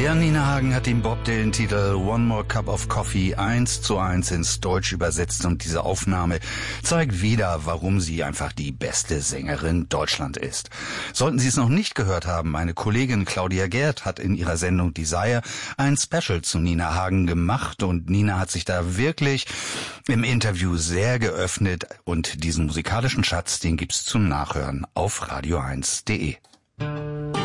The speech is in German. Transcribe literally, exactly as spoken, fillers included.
Ja, Nina Hagen hat den Bob Dylan-Titel One More Cup of Coffee eins zu eins ins Deutsch übersetzt und diese Aufnahme zeigt wieder, warum sie einfach die beste Sängerin Deutschland ist. Sollten Sie es noch nicht gehört haben, meine Kollegin Claudia Gerd hat in ihrer Sendung Desire ein Special zu Nina Hagen gemacht und Nina hat sich da wirklich im Interview sehr geöffnet und diesen musikalischen Schatz, den gibt's zum Nachhören auf radio eins punkt de.